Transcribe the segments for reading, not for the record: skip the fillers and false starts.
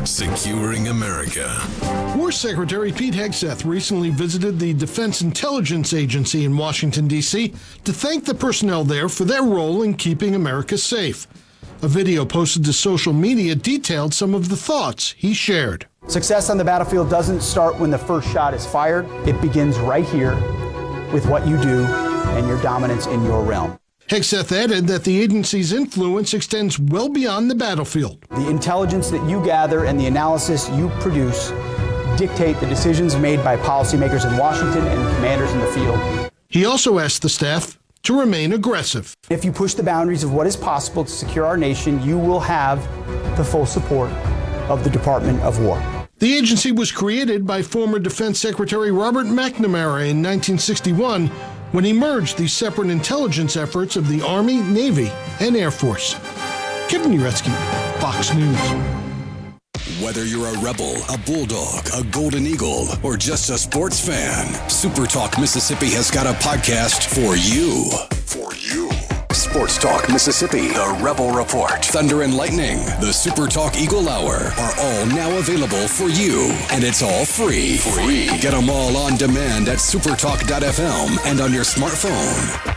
securing America. War Secretary Pete Hegseth recently visited the Defense Intelligence Agency in Washington, D.C. to thank the personnel there for their role in keeping America safe. A video posted to social media detailed some of the thoughts he shared. Success on the battlefield doesn't start when the first shot is fired. It begins right here with what you do and your dominance in your realm. Hegseth added that the agency's influence extends well beyond the battlefield. The intelligence that you gather and the analysis you produce dictate the decisions made by policymakers in Washington and commanders in the field. He also asked the staff to remain aggressive. If you push the boundaries of what is possible to secure our nation, you will have the full support of the Department of War. The agency was created by former Defense Secretary Robert McNamara in 1961 when he merged the separate intelligence efforts of the Army, Navy, and Air Force. Kevin Uretsky, Fox News. Whether you're a Rebel, a Bulldog, a Golden Eagle, or just a sports fan, Super Talk Mississippi has got a podcast for you. For you. Sports Talk Mississippi, the Rebel Report, Thunder and Lightning, the Super Talk Eagle Hour are all now available for you. And it's all free. Get them all on demand at supertalk.fm and on your smartphone.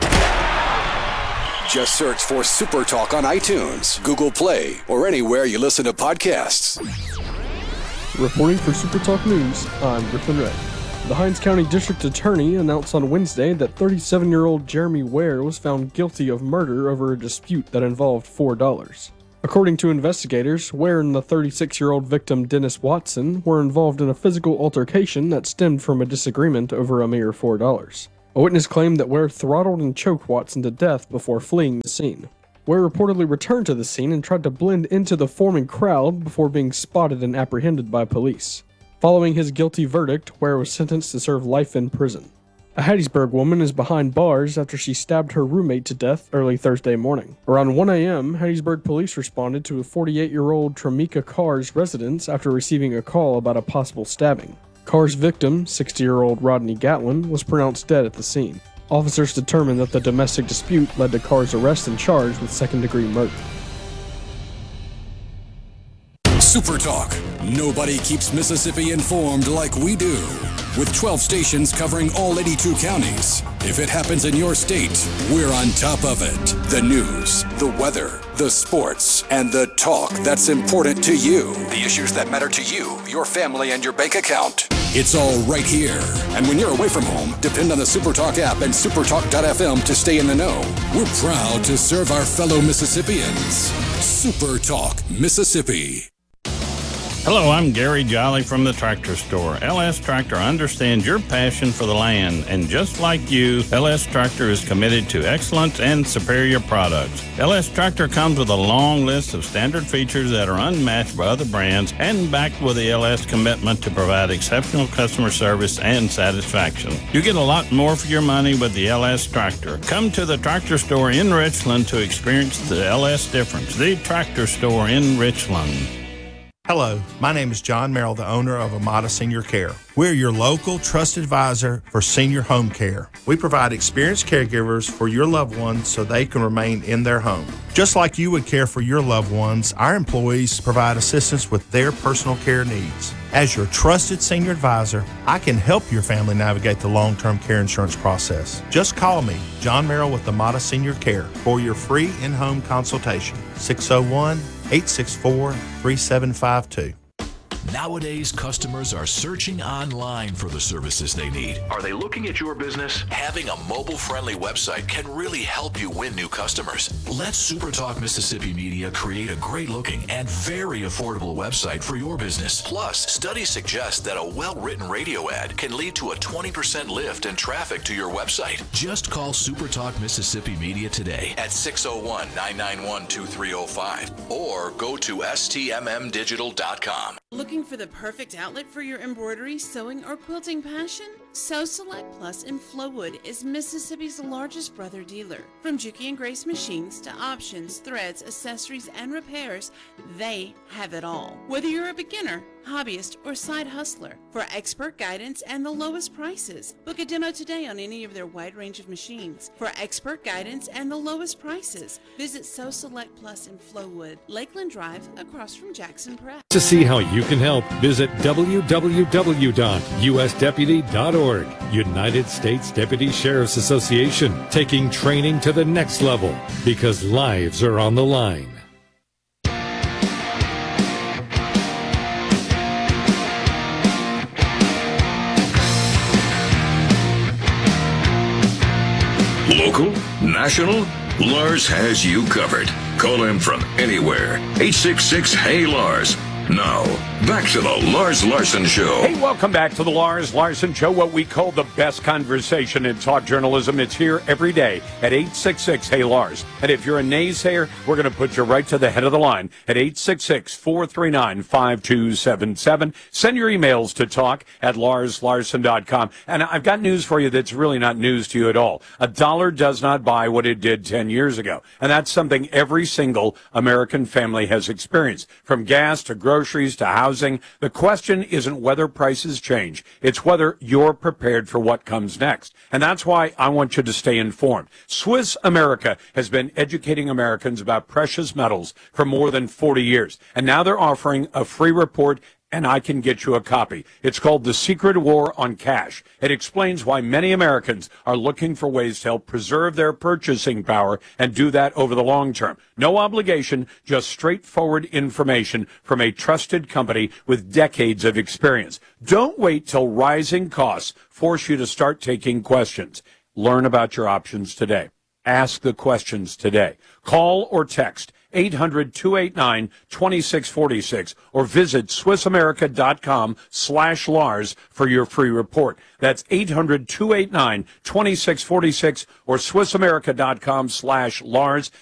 Just search for Super Talk on iTunes, Google Play, or anywhere you listen to podcasts. Reporting for Super Talk News, I'm Griffin Ray. The Hinds County District Attorney announced on Wednesday that 37-year-old Jeremy Ware was found guilty of murder over a dispute that involved $4. According to investigators, Ware and the 36-year-old victim Dennis Watson were involved in a physical altercation that stemmed from a disagreement over a mere $4. A witness claimed that Ware throttled and choked Watson to death before fleeing the scene. Ware reportedly returned to the scene and tried to blend into the forming crowd before being spotted and apprehended by police. Following his guilty verdict, Ware was sentenced to serve life in prison. A Hattiesburg woman is behind bars after she stabbed her roommate to death early Thursday morning. Around 1 a.m., Hattiesburg police responded to a 48-year-old Tremeka Carr's residence after receiving a call about a possible stabbing. Carr's victim, 60-year-old Rodney Gatlin, was pronounced dead at the scene. Officers determined that the domestic dispute led to Carr's arrest and charge with second-degree murder. Super Talk. Nobody keeps Mississippi informed like we do. With 12 stations covering all 82 counties. If it happens in your state, we're on top of it. The news, the weather, the sports, and the talk that's important to you. The issues that matter to you, your family, and your bank account. It's all right here. And when you're away from home, depend on the Super Talk app and supertalk.fm to stay in the know. We're proud to serve our fellow Mississippians. Super Talk Mississippi. Hello, I'm Gary Jolly from the Tractor Store. LS Tractor understands your passion for the land, and just like you, LS Tractor is committed to excellence and superior products. LS Tractor comes with a long list of standard features that are unmatched by other brands and backed with the LS commitment to provide exceptional customer service and satisfaction. You get a lot more for your money with the LS Tractor. Come to the Tractor Store in Richland to experience the LS difference. The Tractor Store in Richland. Hello, my name is John Merrill, the owner of Amada Senior Care. We're your local trusted advisor for senior home care. We provide experienced caregivers for your loved ones so they can remain in their home. Just like you would care for your loved ones, our employees provide assistance with their personal care needs. As your trusted senior advisor, I can help your family navigate the long-term care insurance process. Just call me, John Merrill with Amada Senior Care, for your free in-home consultation. 601-864-3752. Nowadays, customers are searching online for the services they need. Are they looking at your business? Having a mobile-friendly website can really help you win new customers. Let SuperTalk Mississippi Media create a great-looking and very affordable website for your business. Plus, studies suggest that a well-written radio ad can lead to a 20% lift in traffic to your website. Just call SuperTalk Mississippi Media today at 601-991-2305 or go to stmmdigital.com. Looking for the perfect outlet for your embroidery, sewing, or quilting passion? So Select Plus in Flowood is Mississippi's largest brother dealer. From Juki and Grace machines to options, threads, accessories, and repairs, they have it all. Whether you're a beginner, hobbyist, or side hustler, for expert guidance and the lowest prices. Book a demo today on any of their wide range of machines. For expert guidance and the lowest prices, visit So Select Plus in Flowood, Lakeland Drive, across from Jackson Press. To see how you can help, visit www.usdeputy.org. United States Deputy Sheriff's Association, taking training to the next level because lives are on the line. Local, national, Lars has you covered. Call him from anywhere. 866-HEY-LARS. Now, back to the Lars Larson Show. Hey, welcome back to the Lars Larson Show, what we call the best conversation in talk journalism. It's here every day at 866-HEY-LARS. And if you're a naysayer, we're going to put you right to the head of the line at 866-439-5277. Send your emails to talk@larslarson.com. And I've got news for you that's really not news to you at all. A dollar does not buy what it did 10 years ago. And that's something every single American family has experienced. From gas to groceries to housing, the question isn't whether prices change. It's whether you're prepared for what comes next. And that's why I want you to stay informed. Swiss America has been educating Americans about precious metals for more than 40 years. And now they're offering a free report, and I can get you a copy. It's called The Secret War on Cash. It explains why many Americans are looking for ways to help preserve their purchasing power and do that over the long term. No obligation, just straightforward information from a trusted company with decades of experience. Don't wait till rising costs force you to start taking questions. Learn about your options today. Ask the questions today. Call or text 800-289-2646 or visit SwissAmerica.com/Lars for your free report. That's 800-289-2646 or SwissAmerica.com/Lars.